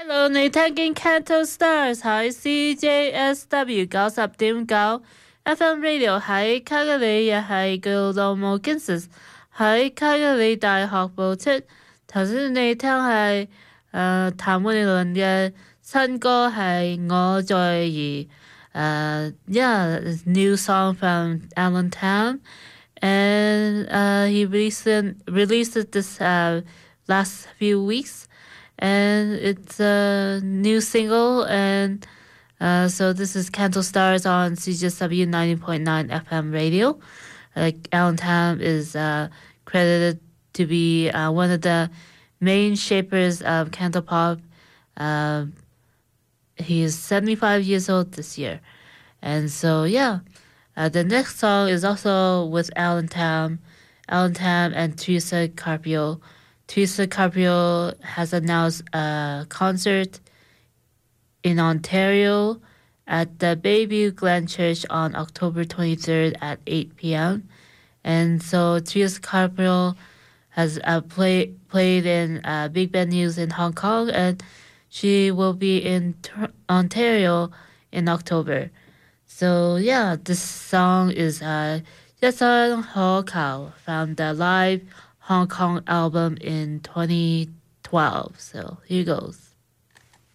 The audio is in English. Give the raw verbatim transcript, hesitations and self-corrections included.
Hello，你聽緊 Canto Stars 喺 C J S W 九十點九 F M Radio 喺卡加里，又係叫做 Mokinsis 喺卡加里大學播出。頭先你聽係誒譚詠麟嘅新歌係我在兒誒 yeah new song from Allentown and uh, he released released this uh, last few weeks. And it's a new single, and uh, so this is Canto Stars on C G S W ninety point nine F M radio. Like Allentown is uh, credited to be uh, one of the main shapers of Canto Pop. Uh, he is seventy-five years old this year. And so, yeah, uh, the next song is also with Allentown, Allentown and Teresa Carpio. Teresa Carpio has announced a concert in Ontario at the Bayview Glen Church on October twenty-third at eight p.m. And so Teresa Carpio has uh, play, played in uh, big venues in Hong Kong, and she will be in Ter- Ontario in October. So yeah, this song is uh, 一生可求 from the live Hong Kong album in twenty twelve. So here goes.